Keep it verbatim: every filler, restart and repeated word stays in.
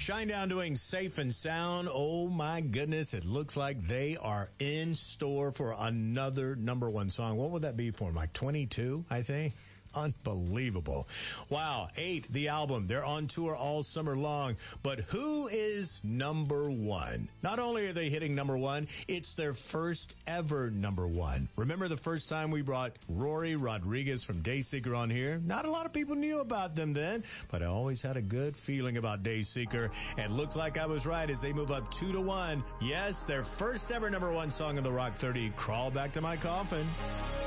Shinedown doing Safe and Sound. Oh my goodness, it looks like they are in store for another number one song. What would that be for them? Like twenty-two, I think? Unbelievable. Wow. Eight, the album. They're on tour all summer long. But who is number one? Not only are they hitting number one, it's their first ever number one. Remember the first time we brought Rory Rodriguez from Dayseeker on here? Not a lot of people knew about them then, but I always had a good feeling about Dayseeker. And looks like I was right as they move up two to one. Yes, their first ever number one song in the Rock thirty, Crawl Back to My Coffin.